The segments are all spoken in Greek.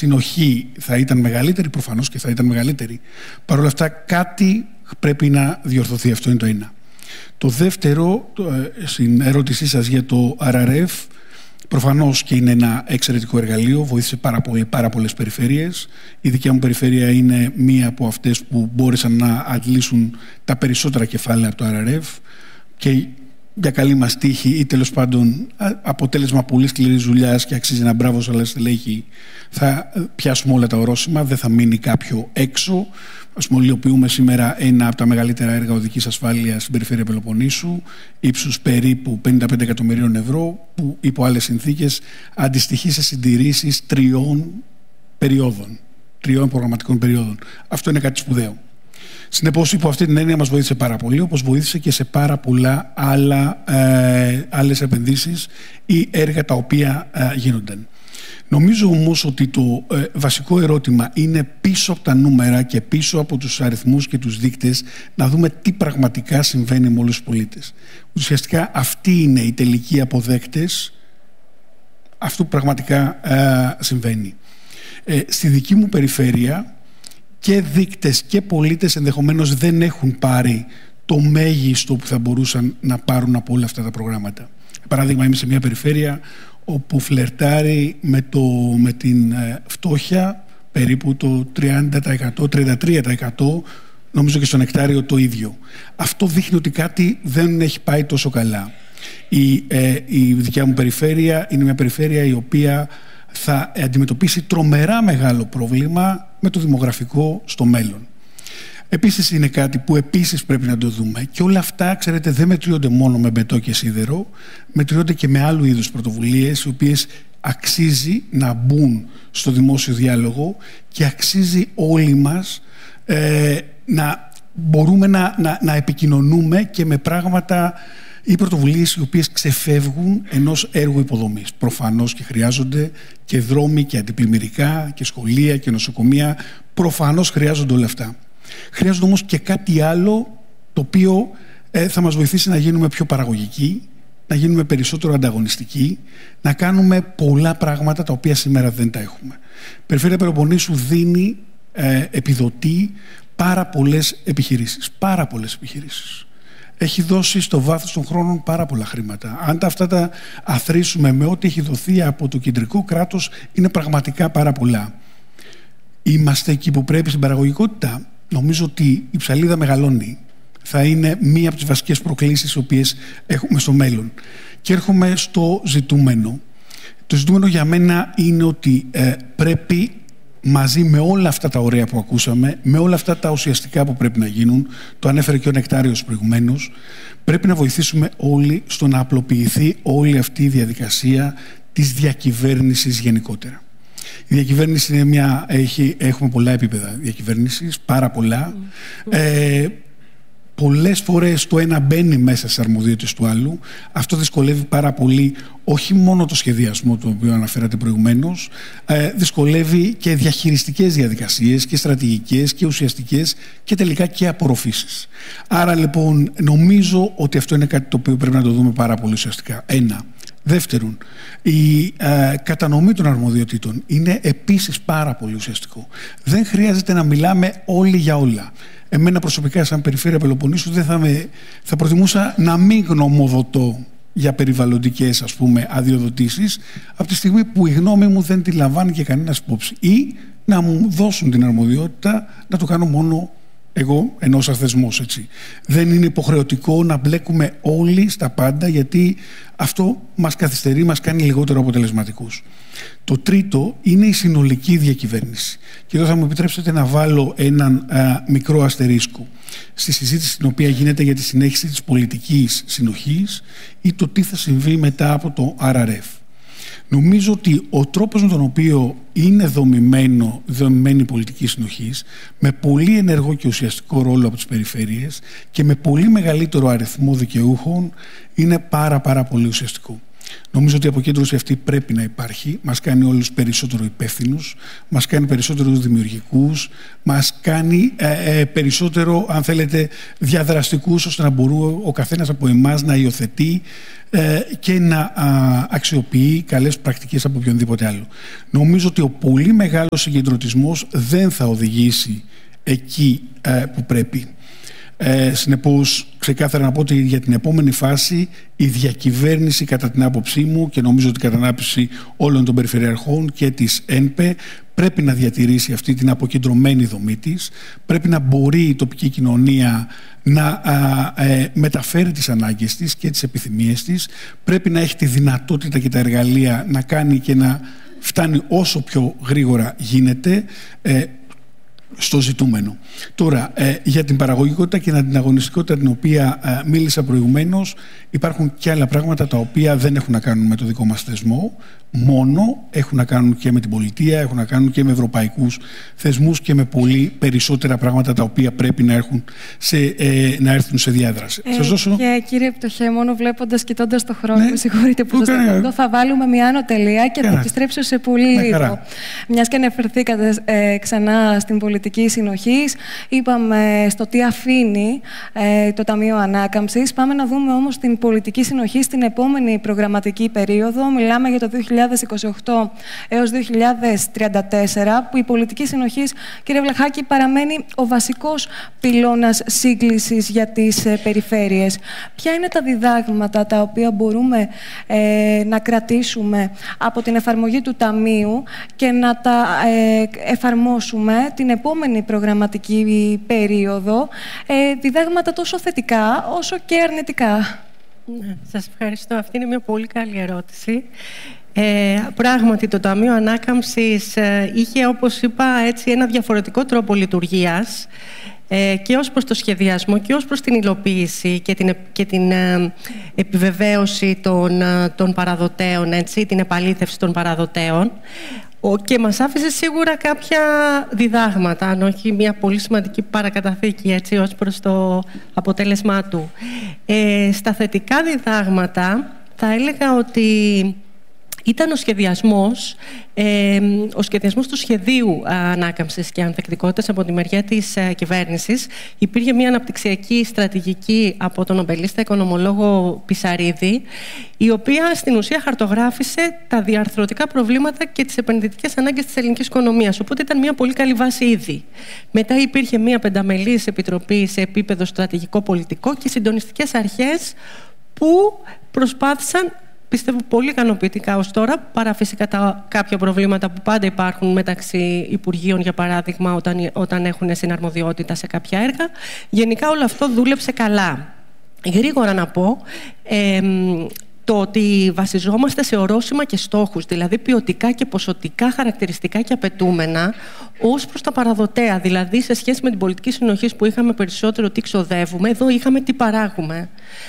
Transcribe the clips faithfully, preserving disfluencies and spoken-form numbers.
συνοχή θα ήταν μεγαλύτερη, προφανώς και θα ήταν μεγαλύτερη. Παρ' όλα αυτά κάτι πρέπει να διορθωθεί, αυτό είναι το ένα. Το δεύτερο, στην ερώτησή σας για το αρ αρ εφ, προφανώς και είναι ένα εξαιρετικό εργαλείο, βοήθησε πάρα, πολύ, πάρα πολλές περιφέρειες. Η δικιά μου περιφέρεια είναι μία από αυτές που μπόρεσαν να αντλήσουν τα περισσότερα κεφάλαια από το αρ αρ εφ και για καλή μας τύχη ή τέλος πάντων αποτέλεσμα πολύ σκληρής δουλειάς και αξίζει ένα μπράβο σε όλα στελέχη, θα πιάσουμε όλα τα ορόσημα, δεν θα μείνει κάποιο έξω. Ας πούμε, υλοποιούμε σήμερα ένα από τα μεγαλύτερα έργα οδικής ασφάλειας στην περιφέρεια Πελοποννήσου, ύψους περίπου πενήντα πέντε εκατομμυρίων ευρώ, που υπό άλλες συνθήκες αντιστοιχεί σε συντηρήσεις τριών περιόδων, τριών προγραμματικών περιόδων. Αυτό είναι κάτι σπουδαίο. Συνεπώς, υπό αυτή την έννοια μας βοήθησε πάρα πολύ, όπως βοήθησε και σε πάρα πολλά άλλα, ε, άλλες επενδύσεις ή έργα τα οποία ε, γίνονταν. Νομίζω όμως ότι το ε, βασικό ερώτημα είναι πίσω από τα νούμερα και πίσω από τους αριθμούς και τους δείκτες να δούμε τι πραγματικά συμβαίνει με όλους τους πολίτες. Ουσιαστικά αυτοί είναι οι τελικοί αποδέκτες αυτού που πραγματικά ε, συμβαίνει. Ε, στη δική μου περιφέρεια και δείκτες και πολίτες ενδεχομένως δεν έχουν πάρει το μέγιστο που θα μπορούσαν να πάρουν από όλα αυτά τα προγράμματα. Παράδειγμα, είμαι σε μια περιφέρεια όπου φλερτάρει με, το, με την ε, φτώχεια περίπου το τριάντα τοις εκατό, τριάντα τρία τοις εκατό, νομίζω και στο Νεκτάριο το ίδιο. Αυτό δείχνει ότι κάτι δεν έχει πάει τόσο καλά. Η, ε, η δικιά μου περιφέρεια είναι μια περιφέρεια η οποία θα αντιμετωπίσει τρομερά μεγάλο πρόβλημα με το δημογραφικό στο μέλλον. Επίσης είναι κάτι που επίσης πρέπει να το δούμε, και όλα αυτά, ξέρετε, δεν μετριώνται μόνο με μπετό και σίδερο, μετριώνται και με άλλου είδους πρωτοβουλίες, οι οποίες αξίζει να μπουν στο δημόσιο διάλογο και αξίζει όλοι μας ε, να μπορούμε να, να, να επικοινωνούμε και με πράγματα ή πρωτοβουλίες οι οποίες ξεφεύγουν ενός έργου υποδομής. Προφανώς και χρειάζονται και δρόμοι και αντιπλημμυρικά και σχολεία και νοσοκομεία. Προφανώς χρειάζονται όλα αυτά. Χρειάζονται όμως και κάτι άλλο το οποίο ε, θα μας βοηθήσει να γίνουμε πιο παραγωγικοί, να γίνουμε περισσότερο ανταγωνιστικοί, να κάνουμε πολλά πράγματα τα οποία σήμερα δεν τα έχουμε. Η Περιφέρεια Πελοποννήσου δίνει, ε, επιδοτεί πάρα πολλές επιχειρήσεις. Πάρα πολλές επιχειρήσεις. Έχει δώσει στο βάθος των χρόνων πάρα πολλά χρήματα. Αν τα αυτά τα αθροίσουμε με ό,τι έχει δοθεί από το κεντρικό κράτος, είναι πραγματικά πάρα πολλά. Είμαστε εκεί που πρέπει στην παραγωγικότητα. Νομίζω ότι η ψαλίδα μεγαλώνει. Θα είναι μία από τις βασικές προκλήσεις τις οποίες έχουμε στο μέλλον. Και έρχομαι στο ζητούμενο. Το ζητούμενο για μένα είναι ότι ε, πρέπει μαζί με όλα αυτά τα ωραία που ακούσαμε, με όλα αυτά τα ουσιαστικά που πρέπει να γίνουν, το ανέφερε και ο Νεκτάριος προηγουμένως, πρέπει να βοηθήσουμε όλοι στο να απλοποιηθεί όλη αυτή η διαδικασία της διακυβέρνησης γενικότερα. Η διακυβέρνηση είναι μια, έχει, έχουμε πολλά επίπεδα διακυβέρνησης, πάρα πολλά. Mm. Ε, πολλές φορές το ένα μπαίνει μέσα στις αρμοδιότητες του άλλου. Αυτό δυσκολεύει πάρα πολύ όχι μόνο το σχεδιασμό, το οποίο αναφέρατε προηγουμένως, ε, δυσκολεύει και διαχειριστικές διαδικασίες και στρατηγικές και ουσιαστικές και τελικά και απορροφήσεις. Άρα λοιπόν νομίζω ότι αυτό είναι κάτι το οποίο πρέπει να το δούμε πάρα πολύ ουσιαστικά. Ένα. Δεύτερον, η ε, κατανομή των αρμοδιοτήτων είναι επίσης πάρα πολύ ουσιαστικό. Δεν χρειάζεται να μιλάμε όλοι για όλα. Εμένα προσωπικά, σαν Περιφέρεια Πελοποννήσου, δεν θα, με, θα προτιμούσα να μην γνωμοδοτώ για περιβαλλοντικές, ας πούμε, αδειοδοτήσεις, από τη στιγμή που η γνώμη μου δεν τη λαμβάνει και κανένας υπόψη. Ή να μου δώσουν την αρμοδιότητα να το κάνω μόνο εγώ, ενός αθεσμός, έτσι. Δεν είναι υποχρεωτικό να μπλέκουμε όλοι στα πάντα, γιατί αυτό μας καθυστερεί, μας κάνει λιγότερο αποτελεσματικούς. Το τρίτο είναι η συνολική διακυβέρνηση. Και εδώ θα μου επιτρέψετε να βάλω έναν α, μικρό αστερίσκο στη συζήτηση την οποία γίνεται για τη συνέχιση της πολιτικής συνοχής ή το τι θα συμβεί μετά από το αρ αρ εφ. Νομίζω ότι ο τρόπος με τον οποίο είναι δομημένο, δομημένη η πολιτική συνοχής, με πολύ ενεργό και ουσιαστικό ρόλο από τις περιφέρειες και με πολύ μεγαλύτερο αριθμό δικαιούχων, είναι πάρα πάρα πολύ ουσιαστικό. Νομίζω ότι η αποκέντρωση αυτή πρέπει να υπάρχει. Μας κάνει όλους περισσότερο υπεύθυνους, μας κάνει περισσότερο δημιουργικούς, μας κάνει ε, ε, περισσότερο, αν θέλετε, διαδραστικούς, ώστε να μπορούν ο καθένας από εμάς να υιοθετεί ε, και να α, αξιοποιεί καλές πρακτικές από οποιονδήποτε άλλο. Νομίζω ότι ο πολύ μεγάλος συγκεντρωτισμός δεν θα οδηγήσει εκεί ε, που πρέπει. Ε, συνεπώς, ξεκάθαρα να πω ότι για την επόμενη φάση η διακυβέρνηση, κατά την άποψή μου, και νομίζω ότι κατά την άποψη όλων των περιφερειαρχών και της ΕΝΠΕ, πρέπει να διατηρήσει αυτή την αποκεντρωμένη δομή της. Πρέπει να μπορεί η τοπική κοινωνία να α, ε, μεταφέρει τις ανάγκες της και τις επιθυμίες της. Πρέπει να έχει τη δυνατότητα και τα εργαλεία να κάνει και να φτάνει όσο πιο γρήγορα γίνεται ε, στο ζητούμενο. Τώρα, ε, για την παραγωγικότητα και την αγωνιστικότητα την οποία ε, μίλησα προηγουμένως, υπάρχουν και άλλα πράγματα τα οποία δεν έχουν να κάνουν με το δικό μας θεσμό μόνο, έχουν να κάνουν και με την πολιτεία, έχουν να κάνουν και με ευρωπαϊκούς θεσμούς και με πολύ περισσότερα πράγματα τα οποία πρέπει να, έρχουν σε, ε, να έρθουν σε διάδραση. Ε, Σας δώσω... Και κύριε Πτωχέ, μόνο βλέποντας, κοιτώντας το χρόνο, ναι, συγχωρείτε που σας έκανε... εδώ, θα βάλουμε μια άνω τελεία και θα επιστρέψω σε πολύ ναι, λίγο. Χαρά. Μιας και αναφερθήκατε ε, ξανά στην πολιτική συνοχής, είπαμε στο τι αφήνει ε, το Ταμείο Ανάκαμψης. Πάμε να δούμε όμως την πολιτική συνοχή στην επόμενη προγραμματική περίοδο. Μιλάμε για το δύο χιλιάδες είκοσι οκτώ έως δύο χιλιάδες τριάντα τέσσερα, που η πολιτική συνοχής, κύριε Βλαχάκη, παραμένει ο βασικός πυλώνας σύγκλησης για τις ε, περιφέρειες. Ποια είναι τα διδάγματα τα οποία μπορούμε ε, να κρατήσουμε από την εφαρμογή του Ταμείου και να τα ε, εφαρμόσουμε την επόμενη προγραμματική περίοδο, ε, διδάγματα τόσο θετικά όσο και αρνητικά? Ναι, σας ευχαριστώ. Αυτή είναι μια πολύ καλή ερώτηση. Ε, πράγματι, το Ταμείο Ανάκαμψης ε, είχε, όπως είπα, έτσι, ένα διαφορετικό τρόπο λειτουργίας ε, και ως προς το σχεδιασμό και ως προς την υλοποίηση και την, και την ε, επιβεβαίωση των, των παραδοτέων, έτσι, την επαλήθευση των παραδοτέων. Και μας άφησε σίγουρα κάποια διδάγματα, αν όχι μια πολύ σημαντική παρακαταθήκη, έτσι, ως προς το αποτέλεσμά του. Ε, στα θετικά διδάγματα θα έλεγα ότι ήταν ο σχεδιασμός, ε, ο σχεδιασμός του σχεδίου ανάκαμψης και ανθεκτικότητας από τη μεριά της ε, κυβέρνησης. Υπήρχε μια αναπτυξιακή στρατηγική από τον νομπελίστα οικονομολόγο Πισαρίδη, η οποία στην ουσία χαρτογράφησε τα διαρθρωτικά προβλήματα και τις επενδυτικές ανάγκες της ελληνικής οικονομίας. Οπότε ήταν μια πολύ καλή βάση ήδη. Μετά υπήρχε μια πενταμελής επιτροπή σε επίπεδο στρατηγικό πολιτικό και συντονιστικές αρχές που προσπάθησαν, πιστεύω πολύ ικανοποιητικά ως τώρα, παρά φυσικά τα κάποια προβλήματα που πάντα υπάρχουν μεταξύ Υπουργείων, για παράδειγμα, όταν, όταν έχουν συναρμοδιότητα σε κάποια έργα. Γενικά όλο αυτό δούλεψε καλά. Γρήγορα να πω, ε, το ότι βασιζόμαστε σε ορόσημα και στόχους, δηλαδή ποιοτικά και ποσοτικά χαρακτηριστικά και απαιτούμενα, ως προς τα παραδοτέα. Δηλαδή, σε σχέση με την πολιτική συνοχή που είχαμε περισσότερο τι ξοδεύουμε, εδώ είχαμε τι παράγουμε.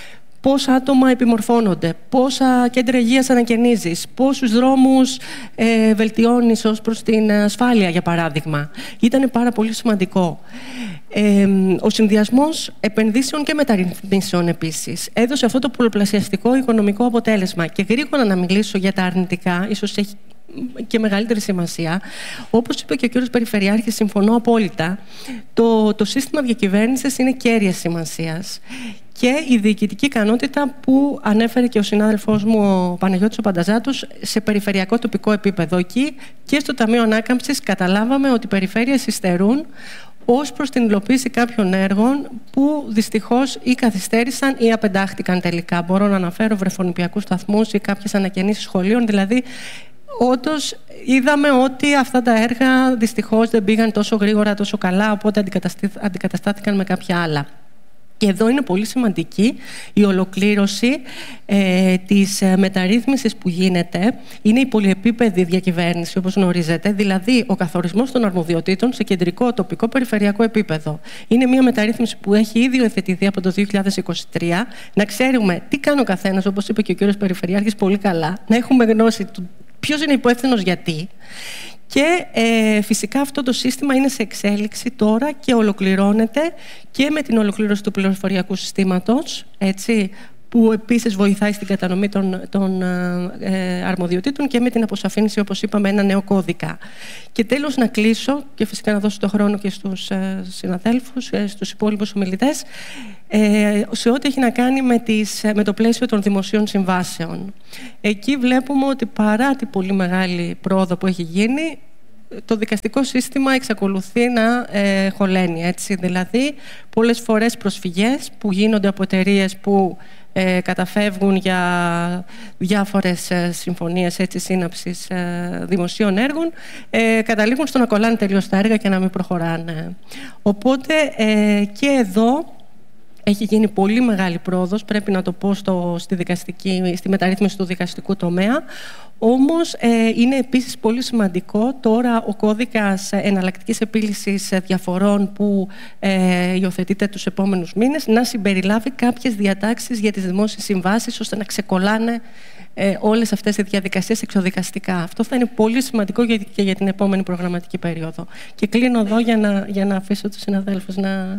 Πόσα άτομα επιμορφώνονται, πόσα κέντρα υγείας ανακαινίζεις, πόσους δρόμους ε, βελτιώνεις ως προς την ασφάλεια, για παράδειγμα. Ήταν πάρα πολύ σημαντικό. Ε, ο συνδυασμός επενδύσεων και μεταρρυθμίσεων επίσης έδωσε αυτό το πολλαπλασιαστικό οικονομικό αποτέλεσμα. Και γρήγορα να μιλήσω για τα αρνητικά, ίσως έχει και μεγαλύτερη σημασία. Όπως είπε και ο κύριος Περιφερειάρχης, συμφωνώ απόλυτα. Το, το σύστημα διακυβέρνησης είναι κέρια σημασίας. Και η διοικητική ικανότητα που ανέφερε και ο συνάδελφός μου, ο Παναγιώτης ο Πανταζάτος, σε περιφερειακό τοπικό επίπεδο. Εκεί και στο Ταμείο Ανάκαμψης καταλάβαμε ότι οι περιφέρειες υστερούν ως προς την υλοποίηση κάποιων έργων που δυστυχώς ή καθυστέρησαν ή απεντάχτηκαν τελικά. Μπορώ να αναφέρω βρεφονιπιακούς σταθμούς ή κάποιες ανακαινήσεις σχολείων. Δηλαδή, όντως είδαμε ότι αυτά τα έργα δυστυχώς δεν πήγαν τόσο γρήγορα, τόσο καλά, οπότε αντικαταστάθηκαν με κάποια άλλα. Και εδώ είναι πολύ σημαντική η ολοκλήρωση ε, της ε, μεταρρύθμισης που γίνεται. Είναι η πολυεπίπεδη διακυβέρνηση, όπως γνωρίζετε, δηλαδή ο καθορισμός των αρμοδιοτήτων σε κεντρικό, τοπικό, περιφερειακό επίπεδο. Είναι μια μεταρρύθμιση που έχει ήδη υιοθετηθεί από το δύο χιλιάδες είκοσι τρία. Να ξέρουμε τι κάνει ο καθένας, όπως είπε και ο κύριος Περιφερειάρχης πολύ καλά, να έχουμε γνώση του ποιος είναι υπεύθυνος γιατί. Και ε, φυσικά αυτό το σύστημα είναι σε εξέλιξη τώρα και ολοκληρώνεται και με την ολοκλήρωση του πληροφοριακού συστήματος, έτσι, που επίσης βοηθάει στην κατανομή των, των ε, αρμοδιοτήτων και με την αποσαφήνιση, όπως είπαμε, ένα νέο κώδικα. Και τέλος να κλείσω και φυσικά να δώσω το χρόνο και στους ε, συναδέλφους, ε, στους υπόλοιπους ομιλητές, ε, σε ό,τι έχει να κάνει με, τις, με το πλαίσιο των δημοσίων συμβάσεων. Εκεί βλέπουμε ότι παρά την πολύ μεγάλη πρόοδο που έχει γίνει, το δικαστικό σύστημα εξακολουθεί να ε, χωλαίνει, έτσι. Δηλαδή, πολλές φορές προσφυγές που γίνονται από εταιρείες που ε, καταφεύγουν για διάφορες ε, συμφωνίες, έτσι, σύναψης ε, δημοσίων έργων, ε, καταλήγουν στο να κολλάνε τελείως τα έργα και να μην προχωράνε. Οπότε ε, και εδώ έχει γίνει πολύ μεγάλη πρόοδος, πρέπει να το πω, στο, στη, δικαστική, στη μεταρρύθμιση του δικαστικού τομέα. Όμως ε, είναι επίσης πολύ σημαντικό τώρα ο κώδικας εναλλακτικής επίλυσης διαφορών που ε, υιοθετείται τους επόμενους μήνες να συμπεριλάβει κάποιες διατάξεις για τις δημόσιες συμβάσεις, ώστε να ξεκολλάνε ε, όλες αυτές οι διαδικασίες εξοδικαστικά. Αυτό θα είναι πολύ σημαντικό για, και για την επόμενη προγραμματική περίοδο. Και κλείνω εδώ για να, για να αφήσω τους συναδέλφους να...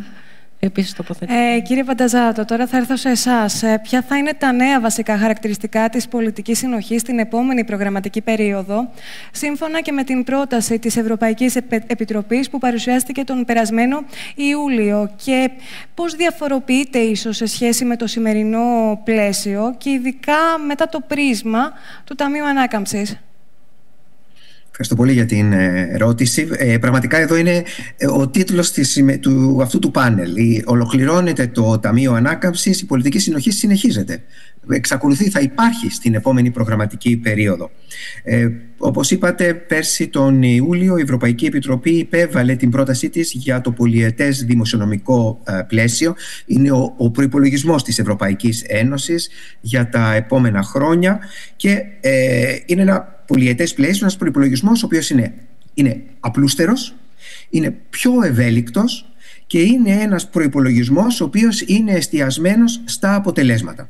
Ε, κύριε Βανταζάτο, τώρα θα έρθω σε εσάς. Ε, ποια θα είναι τα νέα βασικά χαρακτηριστικά της πολιτικής συνοχής στην επόμενη προγραμματική περίοδο, σύμφωνα και με την πρόταση της Ευρωπαϊκής Επιτροπής που παρουσιάστηκε τον περασμένο Ιούλιο, και πώς διαφοροποιείται ίσως σε σχέση με το σημερινό πλαίσιο και ειδικά μετά το πρίσμα του Ταμείου Ανάκαμψης? Ευχαριστώ πολύ για την ερώτηση. Ε, πραγματικά εδώ είναι ο τίτλος της, του, αυτού του πάνελ. Ολοκληρώνεται το Ταμείο Ανάκαμψης, η πολιτική συνοχή συνεχίζεται. Εξακολουθεί, θα υπάρχει στην επόμενη προγραμματική περίοδο. Ε, όπως είπατε, πέρσι τον Ιούλιο η Ευρωπαϊκή Επιτροπή υπέβαλε την πρότασή της για το πολυετές δημοσιονομικό ε, πλαίσιο. Είναι ο, ο προϋπολογισμός της Ευρωπαϊκής Ένωσης για τα επόμενα χρόνια και ε, είναι ένα πολυετές πλαίσιο, ένας προϋπολογισμός ο οποίος είναι, είναι απλούστερος, είναι πιο ευέλικτος και είναι ένας προϋπολογισμός ο οποίος είναι εστιασμένος στα αποτελέσματα.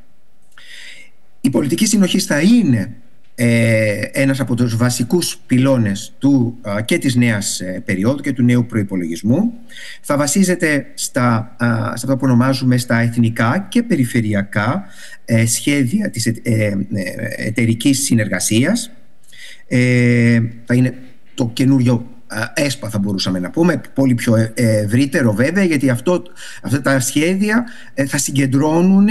Η πολιτική συνοχή θα είναι ε, ένας από τους βασικούς πυλώνες του, α, και της νέας ε, περίοδου και του νέου προϋπολογισμού. Θα βασίζεται στα, α, σε αυτά που ονομάζουμε στα εθνικά και περιφερειακά ε, σχέδια της ε, ε, ε, εταιρικής συνεργασίας. Ε, θα είναι το καινούριο ΕΣΠΑ, θα μπορούσαμε να πούμε, πολύ πιο ευρύτερο βέβαια, γιατί αυτό, αυτά τα σχέδια θα συγκεντρώνουν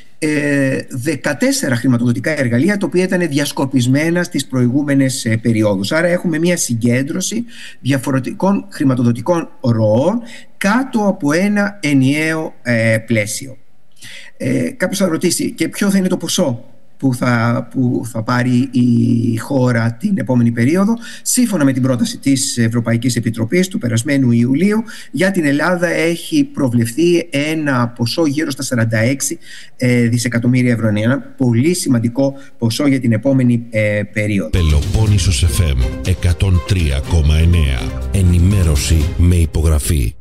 δεκατέσσερα χρηματοδοτικά εργαλεία, τα οποία ήταν διασκοπισμένα στις προηγούμενες περιόδους. Άρα έχουμε μια συγκέντρωση διαφορετικών χρηματοδοτικών ροών κάτω από ένα ενιαίο πλαίσιο. Ε, κάποιος θα ρωτήσει, και ποιο θα είναι το ποσό που θα, που θα πάρει η χώρα την επόμενη περίοδο? Σύμφωνα με την πρόταση της Ευρωπαϊκής Επιτροπής του περασμένου Ιουλίου, για την Ελλάδα έχει προβλεφθεί ένα ποσό γύρω στα σαράντα έξι δισεκατομμύρια ευρώ. Είναι ένα πολύ σημαντικό ποσό για την επόμενη ε, περίοδο. Πελοπόννησος εφ εμ εκατόν τρία κόμμα εννέα. Ενημέρωση με υπογραφή.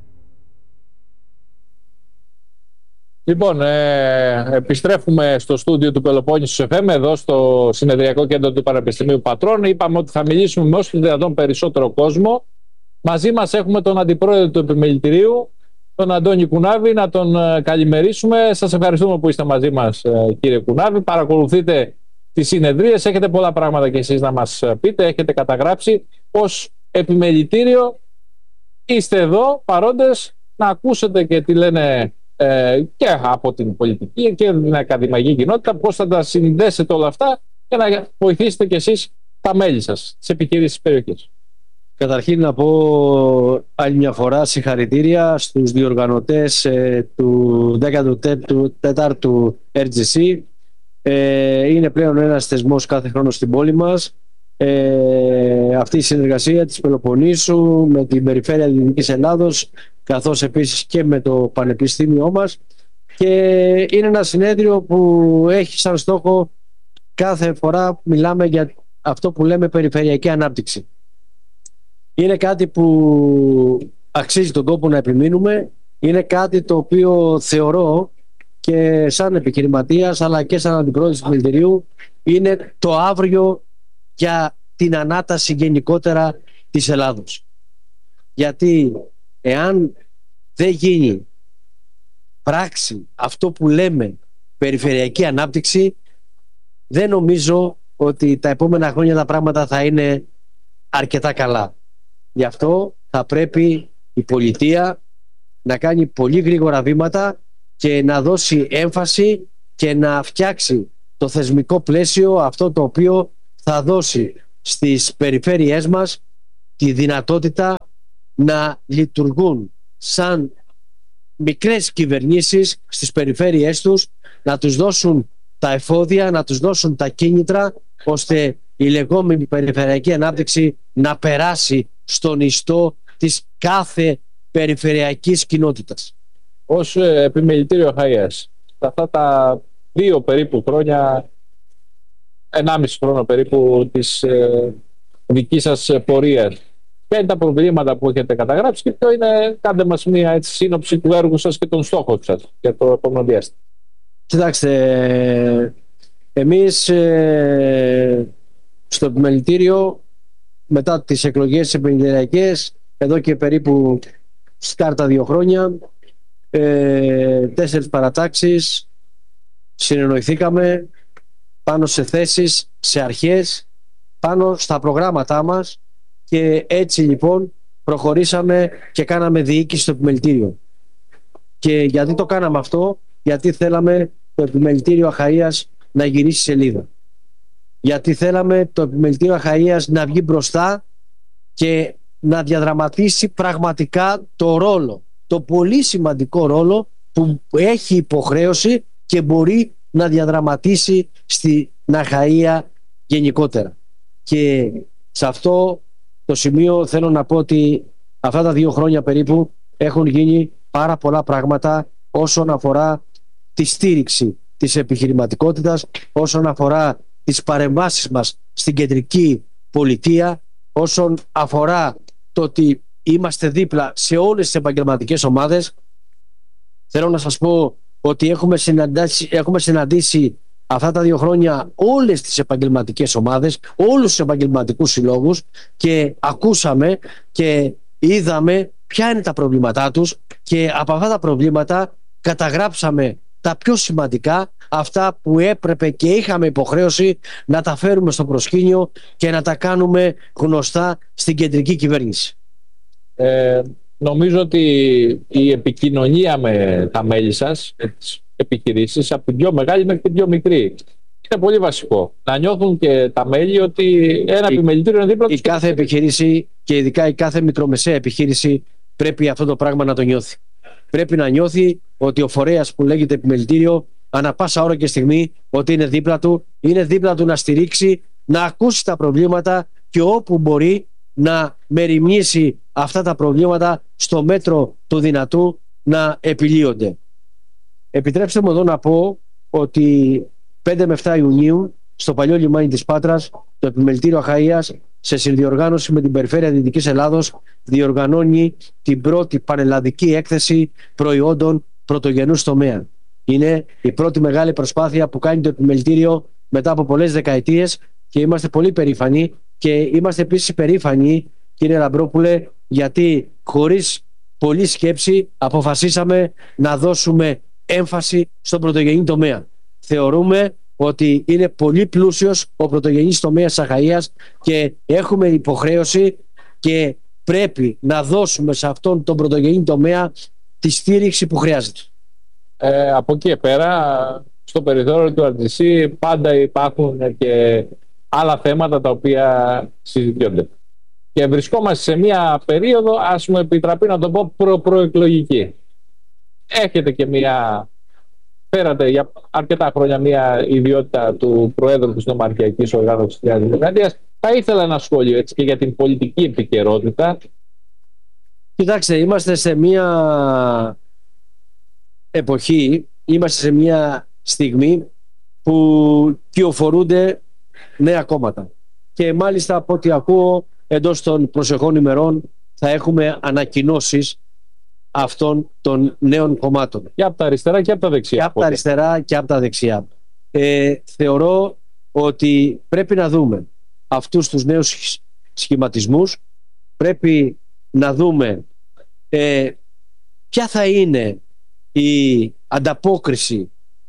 Λοιπόν, ε, επιστρέφουμε στο στούντιο του Πελοπόννησος εφ εμ, εδώ στο συνεδριακό κέντρο του Πανεπιστημίου Πατρών. Είπαμε ότι θα μιλήσουμε με όσο δυνατόν περισσότερο κόσμο. Μαζί μας έχουμε τον Αντιπρόεδρο του Επιμελητηρίου, τον Αντώνη Κουνάβη, να τον ε, καλημερίσουμε. Σας ευχαριστούμε που είστε μαζί μας, ε, κύριε Κουνάβη. Παρακολουθείτε τις συνεδρίες, έχετε πολλά πράγματα και εσείς να μας πείτε, έχετε καταγράψει. Ως Επιμελητήριο είστε εδώ παρόντες να ακούσετε και τι λένε και από την πολιτική και την ακαδημαϊκή κοινότητα, πώς θα τα συνδέσετε όλα αυτά και να βοηθήσετε κι εσείς τα μέλη σας, τις επιχειρήσεις της περιοχής. Καταρχήν να πω άλλη μια φορά συγχαρητήρια στους διοργανωτές ε, του δέκατου τέταρτου αρ τζι σι. Ε, είναι πλέον ένας θεσμός κάθε χρόνο στην πόλη μας. Ε, αυτή η συνεργασία της Πελοποννήσου με την Περιφέρεια Δυτικής Ελλάδος, καθώς επίσης και με το Πανεπιστήμιό μας, και είναι ένα συνέδριο που έχει σαν στόχο, κάθε φορά μιλάμε για αυτό που λέμε περιφερειακή ανάπτυξη. Είναι κάτι που αξίζει τον κόπο να επιμείνουμε, είναι κάτι το οποίο θεωρώ και σαν επιχειρηματίας αλλά και σαν αντιπρόεδρος του Επιμελητηρίου είναι το αύριο για την ανάταση γενικότερα της Ελλάδος. Γιατί εάν δεν γίνει πράξη αυτό που λέμε περιφερειακή ανάπτυξη, δεν νομίζω ότι τα επόμενα χρόνια τα πράγματα θα είναι αρκετά καλά. Γι' αυτό θα πρέπει η πολιτεία να κάνει πολύ γρήγορα βήματα και να δώσει έμφαση και να φτιάξει το θεσμικό πλαίσιο, αυτό το οποίο θα δώσει στις περιφέρειές μας τη δυνατότητα να λειτουργούν σαν μικρές κυβερνήσεις στις περιφέρειές τους, να τους δώσουν τα εφόδια, να τους δώσουν τα κίνητρα, ώστε η λεγόμενη περιφερειακή ανάπτυξη να περάσει στον ιστό της κάθε περιφερειακής κοινότητας. Ως ε, επιμελητήριο Αχαΐας, αυτά τα δύο περίπου χρόνια, ενάμιση χρόνο περίπου της ε, δικής σας πορείας, ποια είναι τα προβλήματα που έχετε καταγράψει και ποιο είναι, κάντε μας μια έτσι, σύνοψη του έργου σας και των στόχων σας για το επόμενο διάστημα. Κοιτάξτε, εμείς ε, στο επιμελητήριο μετά τις εκλογές επιμελητηριακές, εδώ και περίπου σκάρτα δύο χρόνια, ε, τέσσερις παρατάξεις, συνεννοηθήκαμε πάνω σε θέσεις, σε αρχές, πάνω στα προγράμματά μας, και έτσι λοιπόν προχωρήσαμε και κάναμε διοίκηση στο επιμελητήριο. Και γιατί το κάναμε αυτό? Γιατί θέλαμε το επιμελητήριο Αχαΐας να γυρίσει σελίδα. Γιατί θέλαμε το επιμελητήριο Αχαΐας να βγει μπροστά και να διαδραματίσει πραγματικά το ρόλο, το πολύ σημαντικό ρόλο που έχει υποχρέωση και μπορεί να διαδραματίσει στην Αχαΐα γενικότερα. Και σε αυτό το σημείο θέλω να πω ότι αυτά τα δύο χρόνια περίπου έχουν γίνει πάρα πολλά πράγματα όσον αφορά τη στήριξη της επιχειρηματικότητας, όσον αφορά τις παρεμβάσεις μας στην κεντρική πολιτεία, όσον αφορά το ότι είμαστε δίπλα σε όλες τις επαγγελματικές ομάδες. Θέλω να σας πω ότι έχουμε συναντήσει, έχουμε συναντήσει αυτά τα δύο χρόνια όλες τις επαγγελματικές ομάδες, όλους τους επαγγελματικούς συλλόγους, και ακούσαμε και είδαμε ποια είναι τα προβλήματά τους, και από αυτά τα προβλήματα καταγράψαμε τα πιο σημαντικά, αυτά που έπρεπε και είχαμε υποχρέωση να τα φέρουμε στο προσκήνιο και να τα κάνουμε γνωστά στην κεντρική κυβέρνηση. Ε, νομίζω ότι η επικοινωνία με τα μέλη σας, με τις επιχειρήσεις, από την πιο μεγάλη μέχρι την πιο μικρή, είναι πολύ βασικό. Να νιώθουν και τα μέλη ότι ένα η, επιμελητήριο είναι δίπλα τους. Η κάθε επιχείρηση, και ειδικά η κάθε μικρομεσαία επιχείρηση, πρέπει αυτό το πράγμα να το νιώθει. Πρέπει να νιώθει ότι ο φορέας που λέγεται επιμελητήριο ανά πάσα ώρα και στιγμή ότι είναι δίπλα του, είναι δίπλα του να στηρίξει, να ακούσει τα προβλήματα και όπου μπορεί να μεριμνήσει αυτά τα προβλήματα στο μέτρο του δυνατού να επιλύονται. Επιτρέψτε μου εδώ να πω ότι πέντε με επτά Ιουνίου στο παλιό λιμάνι της Πάτρας το επιμελητήριο Αχαΐας, σε συνδιοργάνωση με την Περιφέρεια Δυτικής Ελλάδος, διοργανώνει την πρώτη πανελλαδική έκθεση προϊόντων πρωτογενούς τομέα. Είναι η πρώτη μεγάλη προσπάθεια που κάνει το επιμελητήριο μετά από πολλές δεκαετίες και είμαστε πολύ περήφανοι, και είμαστε επίσης περήφανοι, κύριε Λαμπρόπουλε, γιατί χωρίς πολλή σκέψη αποφασίσαμε να δώσουμε έμφαση στον πρωτογενή τομέα. Θεωρούμε ότι είναι πολύ πλούσιος ο πρωτογενής τομέας της Αχαΐας και έχουμε υποχρέωση και πρέπει να δώσουμε σε αυτόν τον πρωτογενή τομέα τη στήριξη που χρειάζεται. Ε, από εκεί πέρα, στο περιθώριο του αρ τζι σι πάντα υπάρχουν και άλλα θέματα τα οποία συζητιόνται. Και βρισκόμαστε σε μια περίοδο, ας μου επιτραπεί να το πω, προ-προεκλογική. Έχετε και μια... Φέρατε για αρκετά χρόνια μια ιδιότητα του Προέδρου της Νομαρχιακής Οργάνωσης της Νέας Δημοκρατίας. Θα ήθελα ένα σχόλιο έτσι και για την πολιτική επικαιρότητα. Κοιτάξτε, είμαστε σε μια εποχή, είμαστε σε μια στιγμή που κυοφορούνται νέα κόμματα. Και μάλιστα από ό,τι ακούω, εντός των προσεχών ημερών θα έχουμε ανακοινώσεις αυτών των νέων κομμάτων. Και από τα αριστερά και από τα δεξιά. Και από τα αριστερά και από τα δεξιά. Ε, θεωρώ ότι πρέπει να δούμε αυτούς τους νέους σχηματισμούς, πρέπει να δούμε ε, ποια θα είναι η ανταπόκριση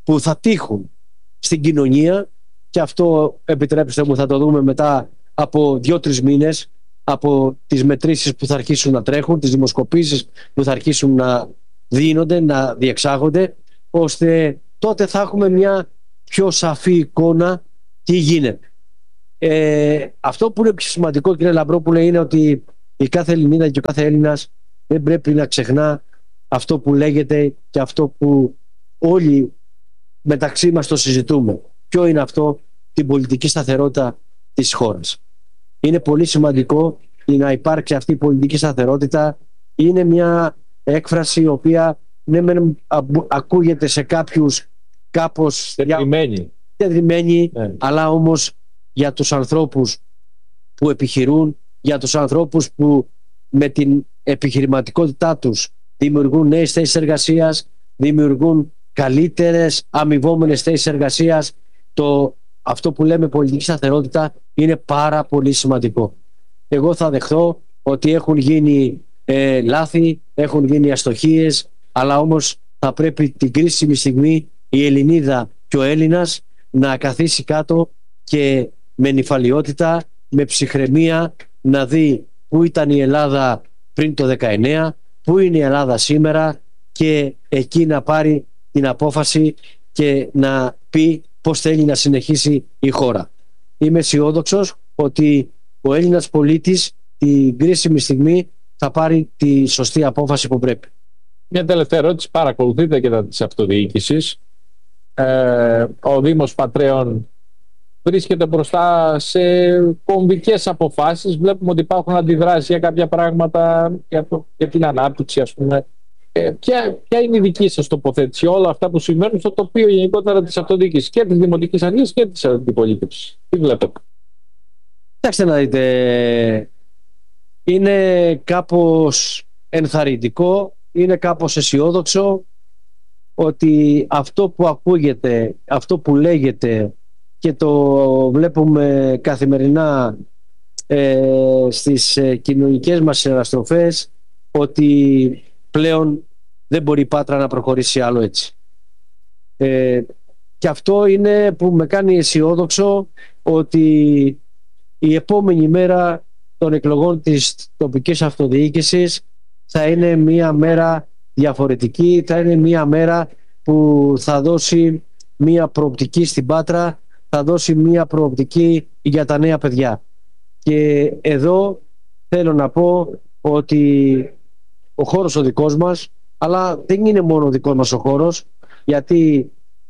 που θα τύχουν στην κοινωνία, και αυτό, επιτρέψτε μου, θα το δούμε μετά από δύο-τρεις μήνες, από τις μετρήσεις που θα αρχίσουν να τρέχουν, τις δημοσκοπήσεις που θα αρχίσουν να δίνονται, να διεξάγονται, ώστε τότε θα έχουμε μια πιο σαφή εικόνα τι γίνεται. Ε, αυτό που είναι πιο σημαντικό, κύριε Λαμπρόπουλε, είναι ότι η κάθε Ελληνίδα και ο κάθε Έλληνας δεν πρέπει να ξεχνά αυτό που λέγεται και αυτό που όλοι μεταξύ μας το συζητούμε. Ποιο είναι αυτό? Την πολιτική σταθερότητα της χώρας. Είναι πολύ σημαντικό να υπάρξει αυτή η πολιτική σταθερότητα. Είναι μια έκφραση η οποία ναι, μεν ακούγεται σε κάποιους κάπως τετριμένη, ναι. Αλλά όμως για τους ανθρώπους που επιχειρούν, για τους ανθρώπους που με την επιχειρηματικότητά τους δημιουργούν νέες θέσεις εργασίας, δημιουργούν καλύτερες αμοιβόμενες θέσεις εργασίας, το, αυτό που λέμε πολιτική σταθερότητα είναι πάρα πολύ σημαντικό. Εγώ θα δεχθώ ότι έχουν γίνει ε, λάθη, έχουν γίνει αστοχίες, αλλά όμως θα πρέπει την κρίσιμη στιγμή η Ελληνίδα και ο Έλληνας να καθίσει κάτω και με νηφαλιότητα, με ψυχραιμία να δει πού ήταν η Ελλάδα πριν το δεκαεννέα, πού είναι η Ελλάδα σήμερα, και εκεί να πάρει την απόφαση και να πει πώς θέλει να συνεχίσει η χώρα. Είμαι αισιόδοξος ότι ο Έλληνας πολίτης την κρίσιμη στιγμή θα πάρει τη σωστή απόφαση που πρέπει. Μια τελευταία ερώτηση. Παρακολουθείτε και τα της αυτοδιοίκησης. Ε, ο Δήμος Πατρέων βρίσκεται μπροστά σε κομβικές αποφάσεις. Βλέπουμε ότι υπάρχουν αντιδράσεις για κάποια πράγματα, για, το, για την ανάπτυξη, ας πούμε. Ε, ποια, ποια είναι η δική σας τοποθέτηση όλα αυτά που συμβαίνουν στο τοπίο γενικότερα της αυτοδιοίκησης και της Δημοτικής Αρχής και της αντιπολίτευσης? Τι βλέπετε? Κοιτάξτε να δείτε, είναι κάπως ενθαρρυντικό, είναι κάπως αισιόδοξο ότι αυτό που ακούγεται, αυτό που λέγεται και το βλέπουμε καθημερινά ε, στις ε, κοινωνικές μας συναστροφές, ότι πλέον δεν μπορεί η Πάτρα να προχωρήσει άλλο έτσι. Ε, και αυτό είναι που με κάνει αισιόδοξο ότι η επόμενη μέρα των εκλογών της τοπικής αυτοδιοίκησης θα είναι μια μέρα διαφορετική, θα είναι μια μέρα που θα δώσει μια προοπτική στην Πάτρα, θα δώσει μια προοπτική για τα νέα παιδιά. Και εδώ θέλω να πω ότι ο χώρος ο δικός μας, αλλά δεν είναι μόνο ο δικός μας ο χώρος, γιατί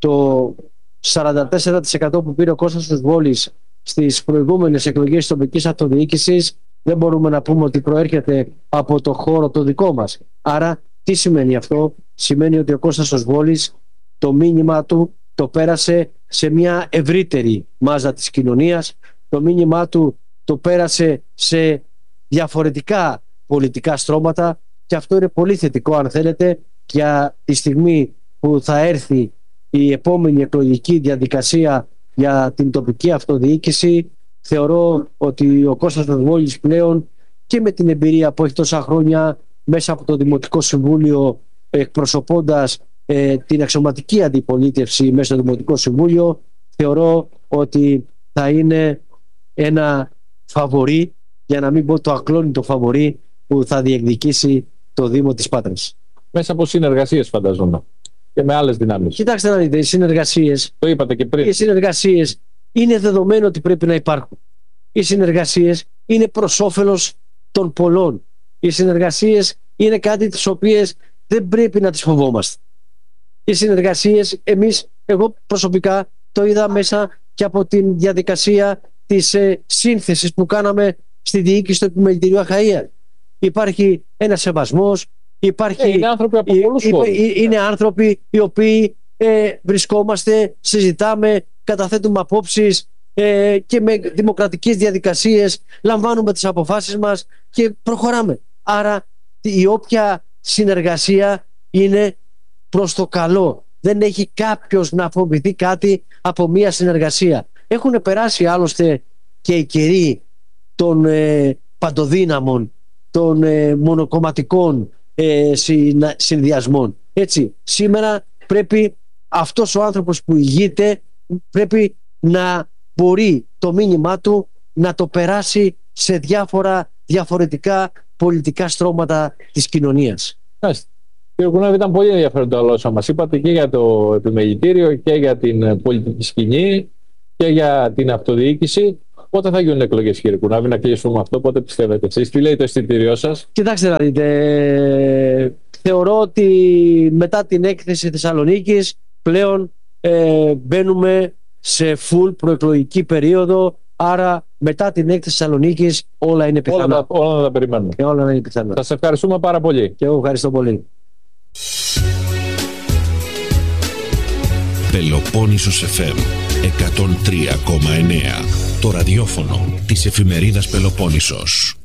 το σαράντα τέσσερα τοις εκατό που πήρε ο Κώστας Βόλης στις προηγούμενες εκλογές της τοπικής αυτοδιοίκησης δεν μπορούμε να πούμε ότι προέρχεται από το χώρο το δικό μας. Άρα τι σημαίνει αυτό? Σημαίνει ότι ο Κώστας Βόλης το μήνυμα του το πέρασε σε μια ευρύτερη μάζα της κοινωνίας, το μήνυμά του το πέρασε σε διαφορετικά πολιτικά στρώματα, και αυτό είναι πολύ θετικό, αν θέλετε, για τη στιγμή που θα έρθει η επόμενη εκλογική διαδικασία για την τοπική αυτοδιοίκηση. Θεωρώ ότι ο Κώστας Βόλης πλέον, και με την εμπειρία που έχει τόσα χρόνια μέσα από το Δημοτικό Συμβούλιο, εκπροσωπώντας ε, την αξιωματική αντιπολίτευση μέσα στο Δημοτικό Συμβούλιο, θεωρώ ότι θα είναι ένα φαβορί, για να μην πω το ακλόνητο φαβορί, που θα διεκδικήσει το Δήμο της Πάτρας. Μέσα από συνεργασίες, φανταζόμαι, και με άλλες δυνάμεις. Κοιτάξτε να δείτε, οι συνεργασίες, το είπατε και πριν, οι συνεργασίες είναι δεδομένο ότι πρέπει να υπάρχουν. Οι συνεργασίες είναι προς όφελος των πολλών. Οι συνεργασίες είναι κάτι τις οποίες δεν πρέπει να τις φοβόμαστε. Οι συνεργασίες, εμείς, εγώ προσωπικά το είδα μέσα και από τη διαδικασία της ε, σύνθεσης που κάναμε στη διοίκηση του Επιμελητηρίου Αχαΐα. Υπάρχει ένας σεβασμός, υπάρχει, είναι άνθρωποι από πολλούς χώρους. Είναι άνθρωποι οι οποίοι ε, βρισκόμαστε, συζητάμε, καταθέτουμε απόψεις ε, και με δημοκρατικές διαδικασίες λαμβάνουμε τις αποφάσεις μας και προχωράμε. Άρα η όποια συνεργασία είναι προς το καλό. Δεν έχει κάποιος να φοβηθεί κάτι από μια συνεργασία. Έχουν περάσει άλλωστε και οι καιροί των ε, παντοδύναμων, των ε, μονοκομματικών ε, συνδυασμών. Έτσι, σήμερα πρέπει αυτός ο άνθρωπος που ηγείται πρέπει να μπορεί το μήνυμά του να το περάσει σε διάφορα διαφορετικά πολιτικά στρώματα της κοινωνίας. Κύριε Κουνάβη, ήταν πολύ ενδιαφέρον το όσα μας είπατε και για το επιμελητήριο και για την πολιτική σκηνή και για την αυτοδιοίκηση. Πότε θα γίνουν εκλογές, κύριε Κουνάβη, να κλείσουμε αυτό, πότε πιστεύετε εσείς, τι λέει το αισθητήριό σας? Κοιτάξτε να δείτε, θεωρώ ότι μετά την έκθεση Θεσσαλονίκης πλέον ε, μπαίνουμε σε full προεκλογική περίοδο, άρα μετά την έκθεση Θεσσαλονίκης όλα είναι πιθανά. Όλα, όλα τα περιμένουμε. Και όλα είναι πιθανά. Σας ευχαριστούμε πάρα πολύ. Και εγώ ευχαριστώ πολύ. Πελοπόννησος εφ εμ εκατόν τρία κόμμα εννέα, το ραδιόφωνο της εφημερίδας Πελοπόννησος.